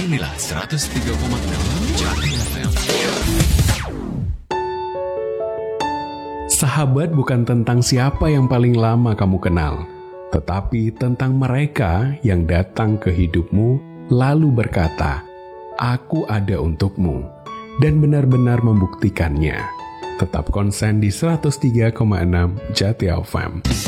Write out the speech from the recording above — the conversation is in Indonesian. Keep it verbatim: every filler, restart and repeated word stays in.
Inilah seratus tiga koma enam Jati F M. Sahabat bukan tentang siapa yang paling lama kamu kenal, tetapi tentang mereka yang datang ke hidupmu lalu berkata, "Aku ada untukmu," dan benar-benar membuktikannya. Tetap konsen di seratus tiga koma enam Jati F M.